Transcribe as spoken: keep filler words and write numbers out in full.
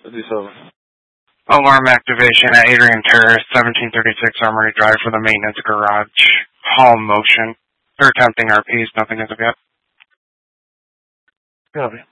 fifty-seven. Alarm activation at Adrian Terrace, seventeen thirty-six Armory Drive for the maintenance garage. Hall motion. They're attempting R Ps, nothing as of yet. Copy.